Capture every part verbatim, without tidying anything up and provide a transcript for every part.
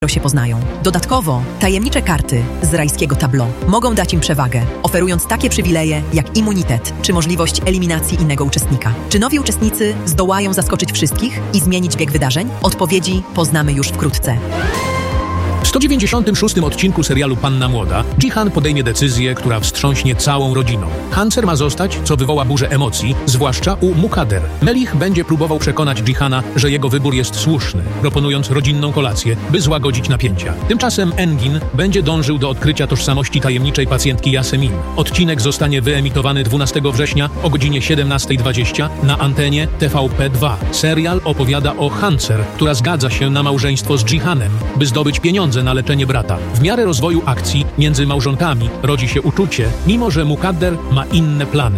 się poznają. Dodatkowo tajemnicze karty z rajskiego tableau mogą dać im przewagę, oferując takie przywileje jak immunitet czy możliwość eliminacji innego uczestnika. Czy nowi uczestnicy zdołają zaskoczyć wszystkich i zmienić bieg wydarzeń? Odpowiedzi poznamy już wkrótce. W sto dziewięćdziesiątym szóstym odcinku serialu Panna Młoda Jihan podejmie decyzję, która wstrząśnie całą rodziną. Hancer ma zostać, co wywoła burzę emocji, zwłaszcza u Mukadder. Melich będzie próbował przekonać Jihana, że jego wybór jest słuszny, proponując rodzinną kolację, by złagodzić napięcia. Tymczasem Engin będzie dążył do odkrycia tożsamości tajemniczej pacjentki Yasemin. Odcinek zostanie wyemitowany dwunastego września o godzinie siedemnasta dwadzieścia na antenie T V P dwa. Serial opowiada o Hancer, która zgadza się na małżeństwo z Jihanem, by zdobyć pieniądze na leczenie brata. W miarę rozwoju akcji między małżonkami rodzi się uczucie, mimo że Mukadder ma inne plany.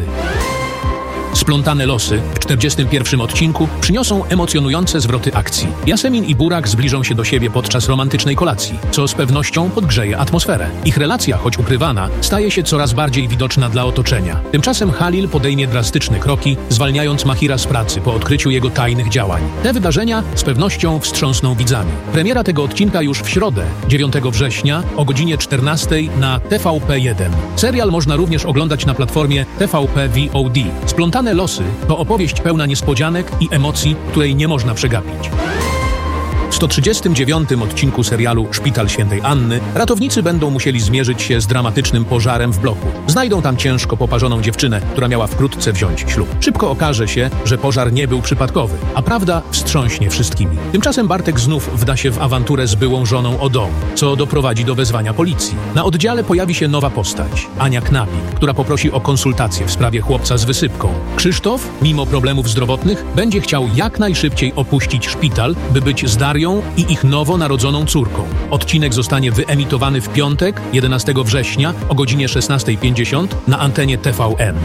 Splątane losy w czterdziestym pierwszym odcinku przyniosą emocjonujące zwroty akcji. Yasemin i Burak zbliżą się do siebie podczas romantycznej kolacji, co z pewnością podgrzeje atmosferę. Ich relacja, choć ukrywana, staje się coraz bardziej widoczna dla otoczenia. Tymczasem Halil podejmie drastyczne kroki, zwalniając Mahira z pracy po odkryciu jego tajnych działań. Te wydarzenia z pewnością wstrząsną widzami. Premiera tego odcinka już w środę, dziewiątego września o godzinie czternastej na T V P jeden. Serial można również oglądać na platformie T V P V O D. Splątane losy to opowieść pełna niespodzianek i emocji, której nie można przegapić. W sto trzydziestym dziewiątym odcinku serialu Szpital Świętej Anny ratownicy będą musieli zmierzyć się z dramatycznym pożarem w bloku. Znajdą tam ciężko poparzoną dziewczynę, która miała wkrótce wziąć ślub. Szybko okaże się, że pożar nie był przypadkowy, a prawda wstrząśnie wszystkimi. Tymczasem Bartek znów wda się w awanturę z byłą żoną o dom, co doprowadzi do wezwania policji. Na oddziale pojawi się nowa postać, Ania Knapik, która poprosi o konsultację w sprawie chłopca z wysypką. Krzysztof, mimo problemów zdrowotnych, będzie chciał jak najszybciej opuścić szpital, by być z Darią i ich nowo narodzoną córką. Odcinek zostanie wyemitowany w piątek, jedenastego września o godzinie szesnasta pięćdziesiąt na antenie T V N.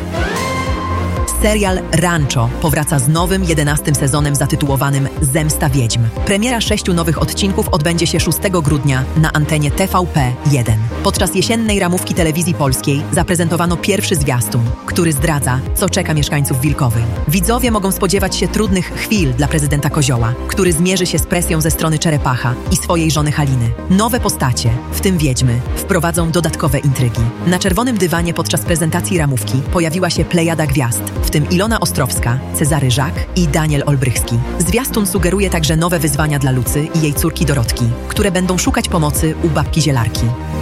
Serial Rancho powraca z nowym, jedenastym sezonem zatytułowanym Zemsta Wiedźm. Premiera sześciu nowych odcinków odbędzie się szóstego grudnia na antenie T V P jeden. Podczas jesiennej ramówki telewizji polskiej zaprezentowano pierwszy zwiastun, który zdradza, co czeka mieszkańców Wilkowy. Widzowie mogą spodziewać się trudnych chwil dla prezydenta Kozioła, który zmierzy się z presją ze strony Czerepacha i swojej żony Haliny. Nowe postacie, w tym wiedźmy, wprowadzą dodatkowe intrygi. Na czerwonym dywanie podczas prezentacji ramówki pojawiła się plejada gwiazd, w tym Ilona Ostrowska, Cezary Żak i Daniel Olbrychski. Zwiastun sugeruje także nowe wyzwania dla Lucy i jej córki Dorotki, które będą szukać pomocy u babki Zielarki.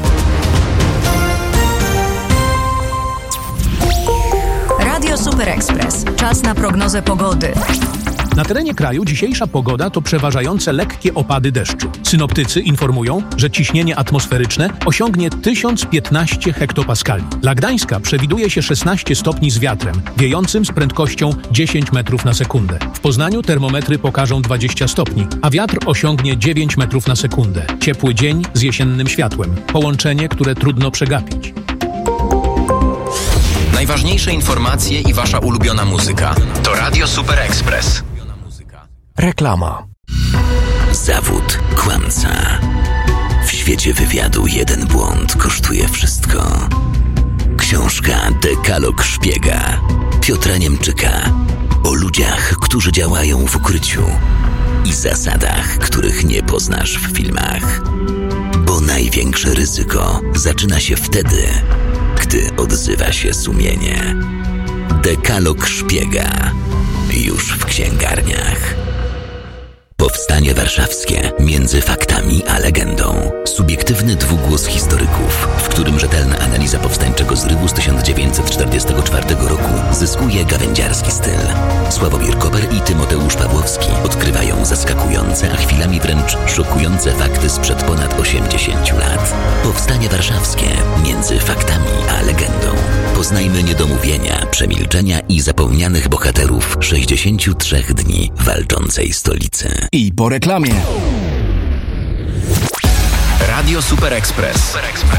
Radio Super Express. Czas na prognozę pogody. Na terenie kraju dzisiejsza pogoda to przeważające lekkie opady deszczu. Synoptycy informują, że ciśnienie atmosferyczne osiągnie tysiąc piętnaście hektopaskali. Dla Gdańska przewiduje się szesnaście stopni z wiatrem, wiejącym z prędkością dziesięć metrów na sekundę. W Poznaniu termometry pokażą dwadzieścia stopni, a wiatr osiągnie dziewięć metrów na sekundę. Ciepły dzień z jesiennym światłem. Połączenie, które trudno przegapić. Najważniejsze informacje i wasza ulubiona muzyka to Radio Super Express. Reklama. Zawód kłamca. W świecie wywiadu jeden błąd kosztuje wszystko. Książka Dekalog Szpiega Piotra Niemczyka o ludziach, którzy działają w ukryciu i zasadach, których nie poznasz w filmach. Bo największe ryzyko zaczyna się wtedy, gdy odzywa się sumienie. Dekalog Szpiega już w księgarniach. Powstanie warszawskie między faktami a legendą. Subiektywny dwugłos historyków, w którym rzetelna analiza powstańczego zrywu z tysiąc dziewięćset czterdziestego czwartego roku zyskuje gawędziarski styl. Sławomir Koper i Tymoteusz Pawłowski odkrywają zaskakujące, a chwilami wręcz szokujące fakty sprzed ponad osiemdziesięciu lat. Powstanie warszawskie między faktami a legendą. Poznajmy niedomówienia, przemilczenia i zapomnianych bohaterów sześćdziesięciu trzech dni walczącej stolicy. I po reklamie. Radio Super Express.